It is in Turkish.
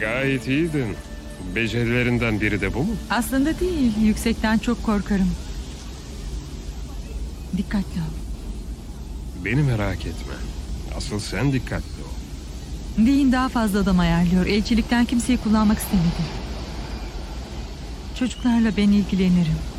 Gayet iyiydin. Becerilerinden biri de bu mu? Aslında değil. Yüksekten çok korkarım. Dikkatli ol. Beni merak etme. Asıl sen dikkatli ol. Dean daha fazla adam ayarlıyor. Elçilikten kimseyi kullanmak istemedi. Çocuklarla ben ilgilenirim.